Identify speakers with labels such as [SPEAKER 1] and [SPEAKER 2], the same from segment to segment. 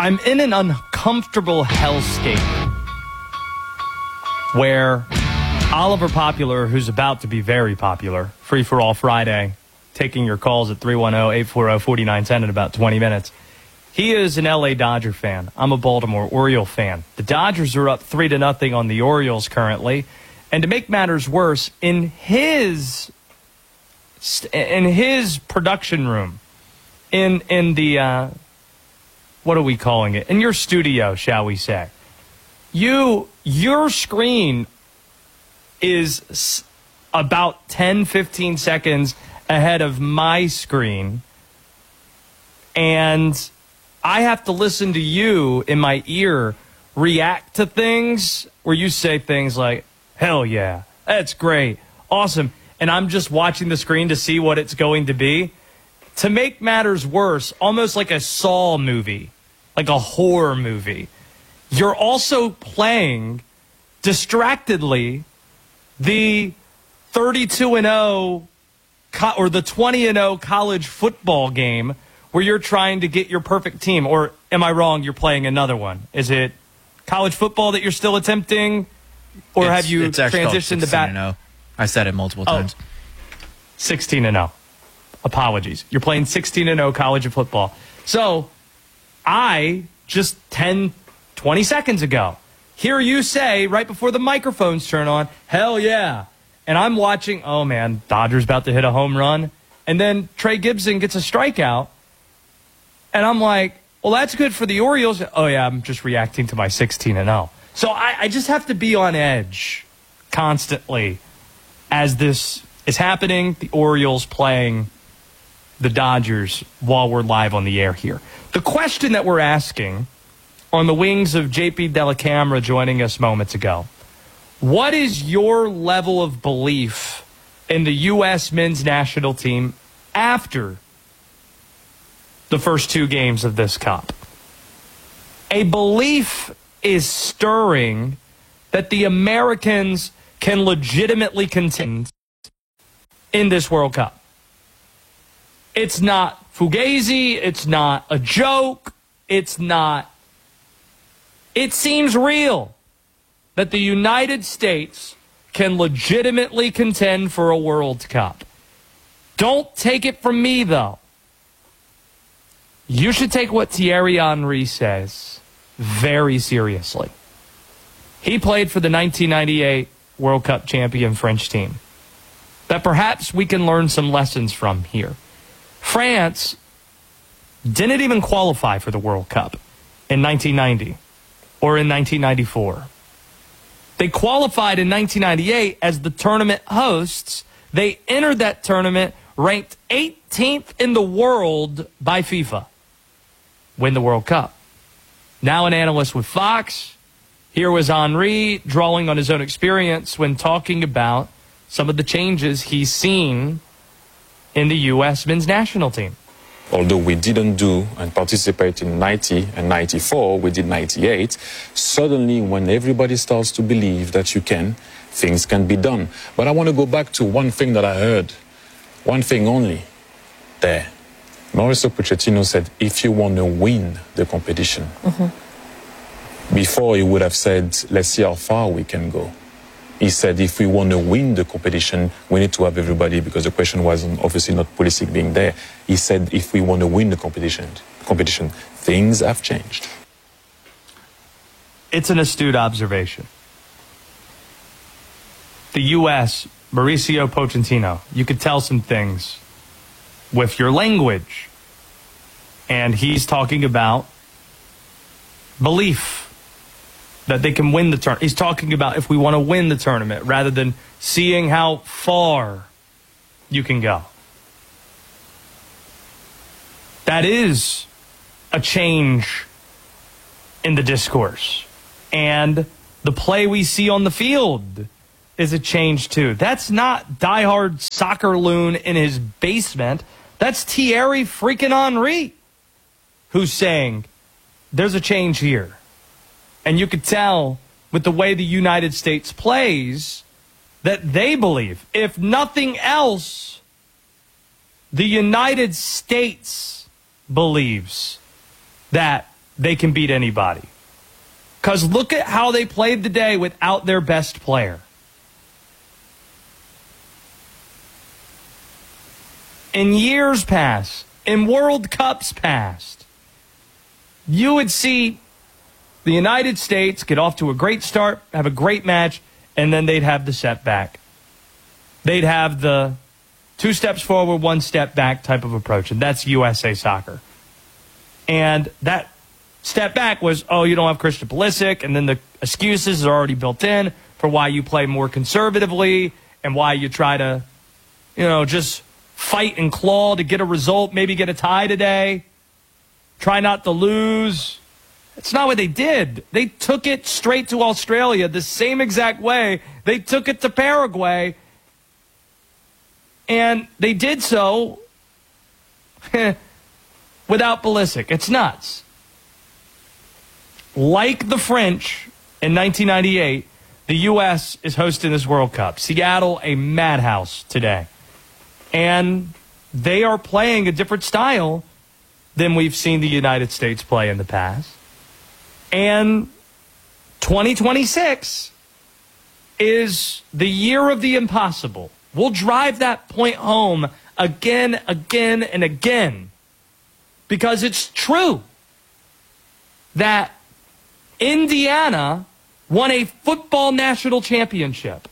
[SPEAKER 1] I'm in an uncomfortable hellscape where Oliver Popular, who's about to be very popular, Free for All Friday, taking your calls at 310-840-4910 in about 20 minutes. He is an LA Dodger fan. I'm a Baltimore Oriole fan. The Dodgers are up 3-0 on the Orioles currently. And to make matters worse, in his production room, in the what are we calling it? In your studio, shall we say? Your screen is about 10, 15 seconds ahead of my screen. And I have to listen to you in my ear react to things where you say things like, hell yeah, that's great, awesome. And I'm just watching the screen to see what it's going to be. To make matters worse, almost like a Saw movie, like a horror movie, you're also playing distractedly the 32-0 or the 20-0 college football game where you're trying to get your perfect team. Or am I wrong? You're playing another one. Is it college football that you're still attempting? Or have you transitioned to back?
[SPEAKER 2] I said it multiple times.
[SPEAKER 1] 16-0. Apologies. You're playing 16-0 college football. So I just 10, 20 seconds ago hear you say right before the microphones turn on, hell yeah. And I'm watching, oh man, Dodgers about to hit a home run. And then Trey Gibson gets a strikeout. And I'm like, well, that's good for the Orioles. Oh yeah, I'm just reacting to my 16-0. So I just have to be on edge constantly as this is happening. The Orioles playing the Dodgers while we're live on the air here. The question that we're asking on the wings of JP Dellacamera joining us moments ago, what is your level of belief in the U.S. men's national team after the first two games of this Cup? A belief is stirring that the Americans can legitimately contend in this World Cup. It's not fugazi. It's not a joke. It's not. It seems real that the United States can legitimately contend for a World Cup. Don't take it from me, though. You should take what Thierry Henry says very seriously. He played for the 1998 World Cup champion French team that perhaps we can learn some lessons from here. France didn't even qualify for the World Cup in 1990 or in 1994. They qualified in 1998 as the tournament hosts. They entered that tournament ranked 18th in the world by FIFA. Win the World Cup. Now an analyst with Fox. Here was Henry drawing on his own experience when talking about some of the changes he's seen in the U.S. men's national team.
[SPEAKER 3] Although we didn't do and participate in 90 and 94, we did 98. Suddenly, when everybody starts to believe that you can, things can be done. But I want to go back to one thing that I heard, one thing only, there. Mauricio Pochettino said, if you want to win the competition, before he would have said, let's see how far we can go. He said, if we want to win the competition, we need to have everybody, because the question was obviously not Pulisic being there. He said, if we want to win the competition, things have changed.
[SPEAKER 1] It's an astute observation. The U.S., Mauricio Pochettino, you could tell some things with your language. And he's talking about belief that they can win the tournament. He's talking about if we want to win the tournament rather than seeing how far you can go. That is a change in the discourse. And the play we see on the field is a change too. That's not diehard soccer loon in his basement. That's Thierry freaking Henry who's saying there's a change here. And you could tell with the way the United States plays that they believe, if nothing else, the United States believes that they can beat anybody. Because look at how they played today without their best player. In years past, in World Cups past, you would see the United States get off to a great start, have a great match, and then they'd have the setback. They'd have the 2 steps forward, 1 step back type of approach, and that's USA Soccer. And that step back was, oh, you don't have Christian Pulisic, and then the excuses are already built in for why you play more conservatively and why you try to, just fight and claw to get a result, maybe get a tie today, try not to lose. That's not what they did. They took it straight to Australia the same exact way they took it to Paraguay, and they did so without Pulisic. It's nuts. Like the French in 1998, the U.S. is hosting this World Cup. Seattle, a madhouse today. And they are playing a different style than we've seen the United States play in the past. And 2026 is the year of the impossible. We'll drive that point home again, and again. Because it's true that Indiana won a football national championship.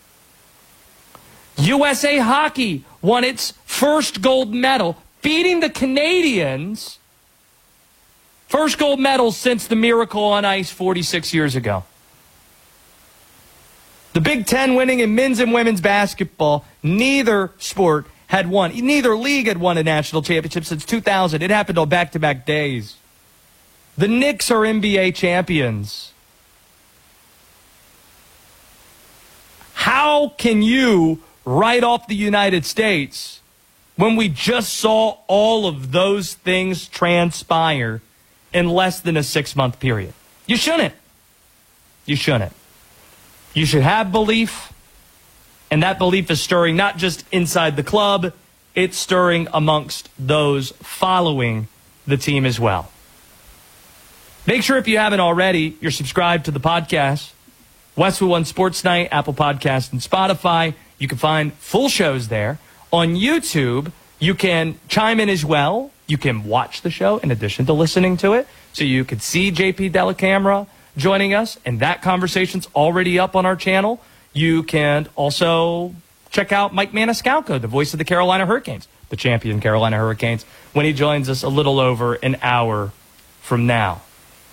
[SPEAKER 1] USA Hockey won its first gold medal, beating the Canadians. First gold medal since the Miracle on Ice 46 years ago. The Big Ten winning in men's and women's basketball, neither sport had won. Neither league had won a national championship since 2000. It happened on back-to-back days. The Knicks are NBA champions. How can you write off the United States when we just saw all of those things transpire in less than a 6-month period? You shouldn't. You shouldn't. You should have belief, and that belief is stirring not just inside the club, it's stirring amongst those following the team as well. Make sure if you haven't already, you're subscribed to the podcast. Westwood One Sports Night, Apple Podcast, and Spotify. You can find full shows there. On YouTube, you can chime in as well. You can watch the show in addition to listening to it. So you can see JP Delacamera joining us, and that conversation's already up on our channel. You can also check out Mike Maniscalco, the voice of the Carolina Hurricanes, the champion Carolina Hurricanes, when he joins us a little over an hour from now.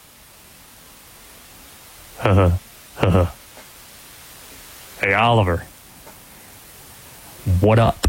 [SPEAKER 1] Hey, Oliver. What up?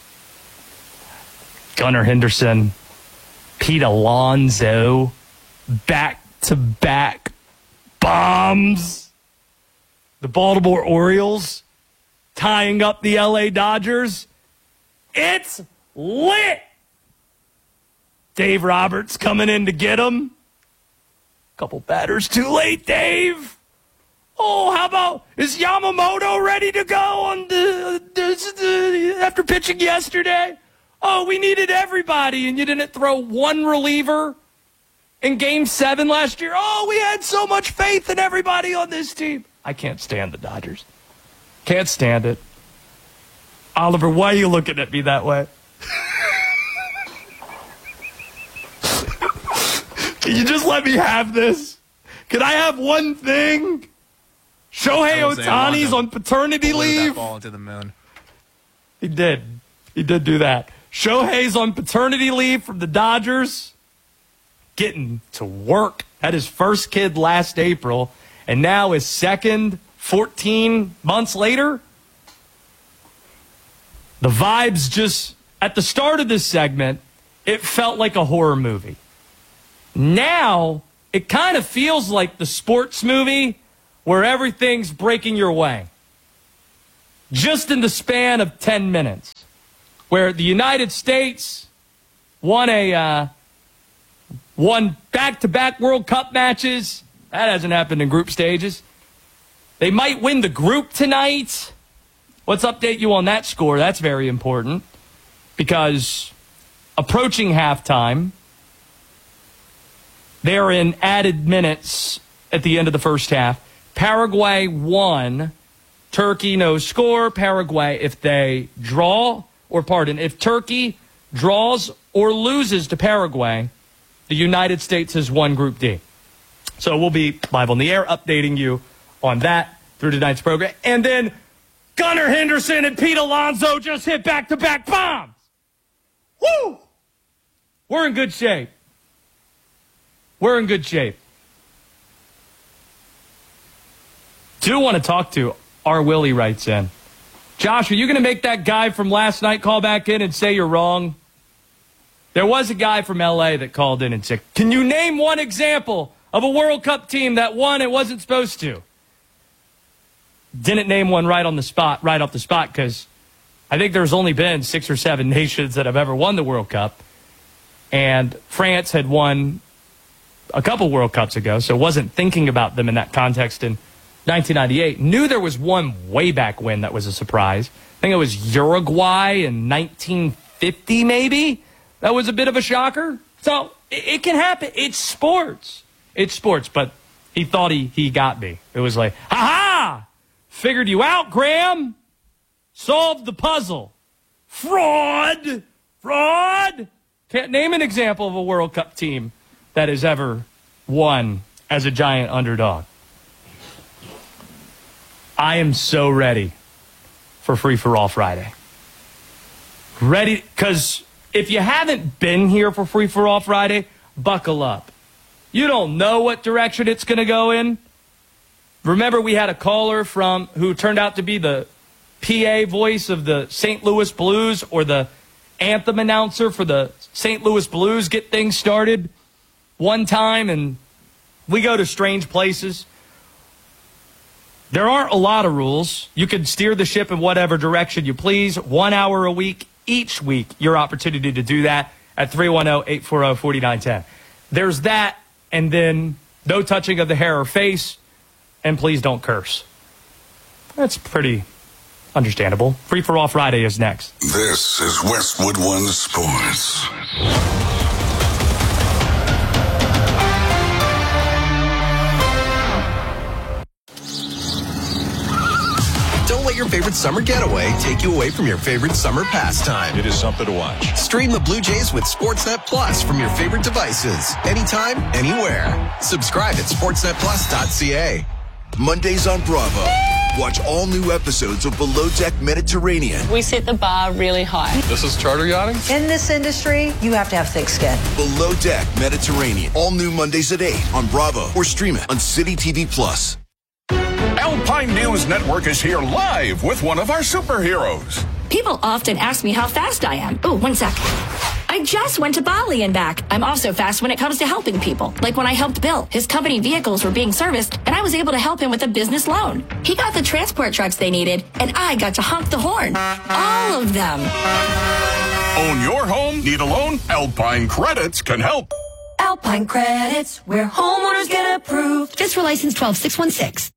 [SPEAKER 1] Gunnar Henderson, Pete Alonso, back-to-back bombs. The Baltimore Orioles tying up the LA Dodgers. It's lit. Dave Roberts coming in to get him. Couple batters too late, Dave. Oh, how about, is Yamamoto ready to go on after pitching yesterday? Oh, we needed everybody, and you didn't throw one reliever in Game 7 last year. Oh, we had so much faith in everybody on this team. I can't stand the Dodgers. Can't stand it. Oliver, why are you looking at me that way? Can you just let me have this? Can I have one thing? Shohei Ohtani's on paternity leave.
[SPEAKER 2] That ball into the moon.
[SPEAKER 1] He did. He did do that. Shohei's on paternity leave from the Dodgers. Getting to work. Had his first kid last April. And now his second 14 months later. The vibes just, at the start of this segment, it felt like a horror movie. Now, it kind of feels like the sports movie where everything's breaking your way. Just in the span of 10 minutes. Where the United States won back-to-back World Cup matches. That hasn't happened in group stages. They might win the group tonight. Let's update you on that score. That's very important. Because approaching halftime, They're in added minutes at the end of the first half. Paraguay won. Turkey, no score. Paraguay, if Turkey draws or loses to Paraguay, the United States has won Group D. So we'll be live on the air updating you on that through tonight's program. And then Gunnar Henderson and Pete Alonso just hit back-to-back bombs. Woo! We're in good shape. We're in good shape. Do want to talk to R. Willie writes in. Josh, are you going to make that guy from last night call back in and say you're wrong? There was a guy from L.A. that called in and said, can you name one example of a World Cup team that won and wasn't supposed to? Didn't name one right off the spot, because I think there's only been 6 or 7 nations that have ever won the World Cup. And France had won a couple World Cups ago, so wasn't thinking about them in that context in 1998. Knew there was one way back when that was a surprise. I think it was Uruguay in 1950, maybe. That was a bit of a shocker. So it can happen. It's sports. It's sports. But he thought he got me. It was like, ha-ha! Figured you out, Graham. Solved the puzzle. Fraud! Fraud! Can't name an example of a World Cup team that has ever won as a giant underdog. I am so ready for Free for All Friday. Ready, because if you haven't been here for Free for All Friday, buckle up. You don't know what direction it's going to go in. Remember, we had a caller who turned out to be the PA voice of the St. Louis Blues, or the anthem announcer for the St. Louis Blues, get things started one time, and we go to strange places. There aren't a lot of rules. You can steer the ship in whatever direction you please. 1 hour a week, each week, your opportunity to do that at 310-840-4910. There's that, and then no touching of the hair or face, and please don't curse. That's pretty understandable. Free for All Friday is next.
[SPEAKER 2] This is Westwood One Sports.
[SPEAKER 4] Don't let your favorite summer getaway take you away from your favorite summer pastime.
[SPEAKER 5] It is something to watch.
[SPEAKER 4] Stream the Blue Jays with Sportsnet Plus from your favorite devices. Anytime, anywhere. Subscribe at sportsnetplus.ca.
[SPEAKER 6] Mondays on Bravo. Watch all new episodes of Below Deck Mediterranean.
[SPEAKER 7] We set the bar really high.
[SPEAKER 5] This is charter yachting?
[SPEAKER 8] In this industry, you have to have thick skin.
[SPEAKER 6] Below Deck Mediterranean. All new Mondays at 8 on Bravo, or stream it on City TV Plus.
[SPEAKER 9] Alpine News Network is here live with one of our superheroes.
[SPEAKER 10] People often ask me how fast I am. Oh, 1 sec. I just went to Bali and back. I'm also fast when it comes to helping people. Like when I helped Bill. His company vehicles were being serviced, and I was able to help him with a business loan. He got the transport trucks they needed, and I got to honk the horn. All of them.
[SPEAKER 9] Own your home? Need a loan? Alpine Credits can help.
[SPEAKER 8] Alpine Credits, where homeowners get approved.
[SPEAKER 10] Just for license 12616.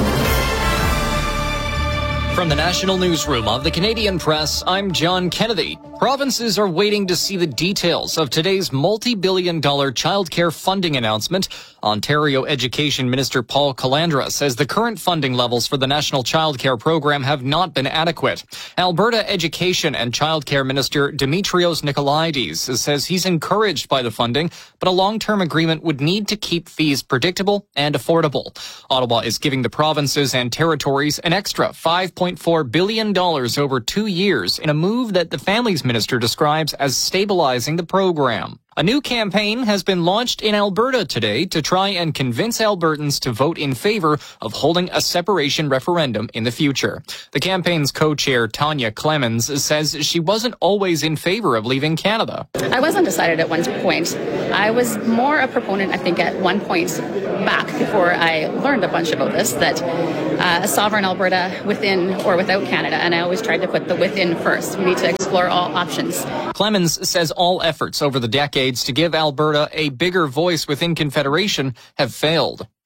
[SPEAKER 11] From the National Newsroom of the Canadian Press, I'm John Kennedy. Provinces are waiting to see the details of today's multi-billion-dollar childcare funding announcement. Ontario Education Minister Paul Calandra says the current funding levels for the National Childcare Program have not been adequate. Alberta Education and Childcare Minister Dimitrios Nicolaides says he's encouraged by the funding, but a long-term agreement would need to keep fees predictable and affordable. Ottawa is giving the provinces and territories an extra $5.4 billion over 2 years in a move that the Families Minister describes as stabilizing the program. A new campaign has been launched in Alberta today to try and convince Albertans to vote in favor of holding a separation referendum in the future. The campaign's co-chair, Tanya Clemens, says she wasn't always in favor of leaving Canada.
[SPEAKER 7] I was undecided at one point. I was more a proponent, I think, at one point back before I learned a bunch about this, that a sovereign Alberta within or without Canada, and I always tried to put the within first. We need to explore all options.
[SPEAKER 11] Clemens says all efforts over the decades to give Alberta a bigger voice within Confederation have failed.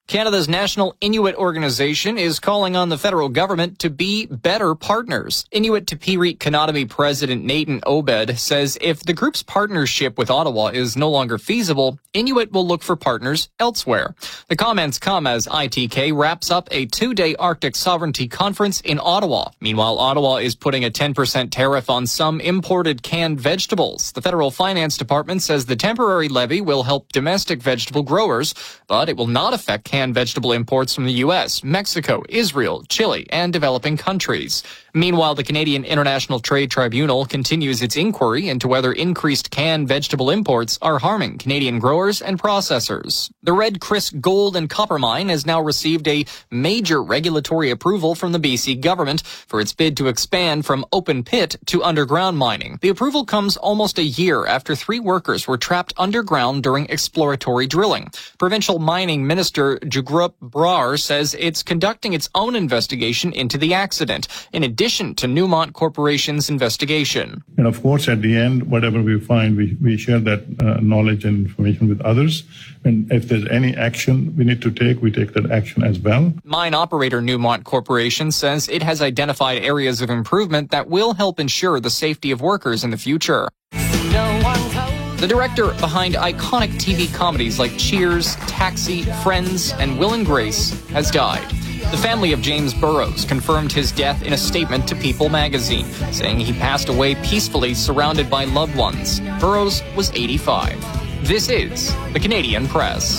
[SPEAKER 11] Canada's National Inuit Organization is calling on the federal government to be better partners. Inuit Tapiriit Kanatomi President Nathan Obed says if the group's partnership with Ottawa is no longer feasible, Inuit will look for partners elsewhere. The comments come as ITK wraps up a 2-day Arctic Sovereignty Conference in Ottawa. Meanwhile, Ottawa is putting a 10% tariff on some imported canned vegetables. The Federal Finance Department says the temporary levy will help domestic vegetable growers, but it will not affect canned vegetable imports from the U.S., Mexico, Israel, Chile, and developing countries. Meanwhile, the Canadian International Trade Tribunal continues its inquiry into whether increased canned vegetable imports are harming Canadian growers and processors. The Red Chris Gold and Copper Mine has now received a major regulatory approval from the BC government for its bid to expand from open pit to underground mining. The approval comes almost a year after 3 workers were trapped underground during exploratory drilling. Provincial Mining Minister Jugrup Brar says it's conducting its own investigation into the accident, in addition to Newmont Corporation's investigation.
[SPEAKER 12] And of course, at the end, whatever we find, we share that knowledge and information with others. And if there's any action we need to take, we take that action as well.
[SPEAKER 11] Mine operator Newmont Corporation says it has identified areas of improvement that will help ensure the safety of workers in the future. The director behind iconic TV comedies like Cheers, Taxi, Friends, and Will and Grace has died. The family of James Burrows confirmed his death in a statement to People magazine, saying he passed away peacefully surrounded by loved ones. Burrows was 85. This is the Canadian Press.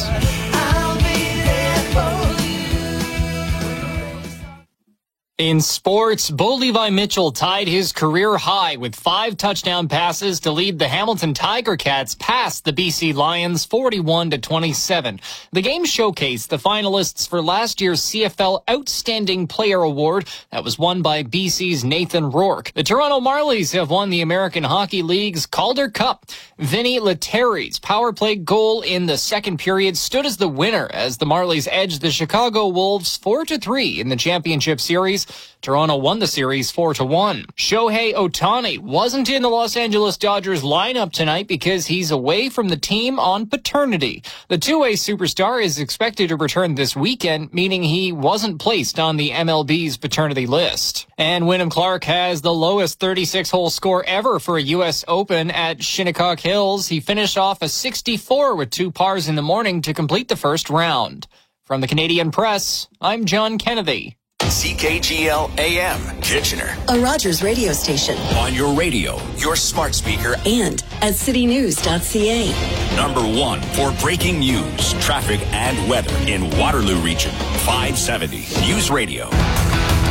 [SPEAKER 11] In sports, Bo Levi Mitchell tied his career high with 5 touchdown passes to lead the Hamilton Tiger Cats past the BC Lions 41-27. The game showcased the finalists for last year's CFL Outstanding Player Award that was won by BC's Nathan Rourke. The Toronto Marlies have won the American Hockey League's Calder Cup. Vinny Lettieri's power play goal in the second period stood as the winner as the Marlies edged the Chicago Wolves 4-3 in the championship series. Toronto won the series 4-1. Shohei Ohtani wasn't in the Los Angeles Dodgers lineup tonight because he's away from the team on paternity. The two-way superstar is expected to return this weekend, meaning he wasn't placed on the MLB's paternity list. And Wyndham Clark has the lowest 36-hole score ever for a U.S. Open at Shinnecock Hills. He finished off a 64 with 2 pars in the morning to complete the first round. From the Canadian Press, I'm John Kennedy.
[SPEAKER 13] CKGL AM, Kitchener.
[SPEAKER 8] A Rogers radio station.
[SPEAKER 13] On your radio, your smart speaker,
[SPEAKER 8] and at citynews.ca.
[SPEAKER 13] #1 for breaking news, traffic, and weather in Waterloo Region. 570 News Radio.